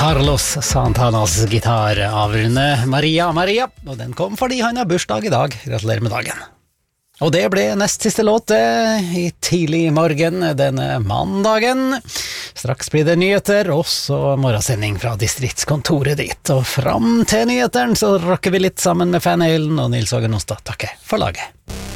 Carlos Santanas gitar avrunde Maria, og den kom fordi han har bursdag i dag. Gratulerer med dagen. Og det ble nest siste låt i tidlig morgen denne mandagen. Straks blir det nyheter, også morgensending fra distriktskontoret ditt. Og fram til nyheteren så rocker vi litt sammen med Van Halen og Nils Åge Nostad. Takker for laget.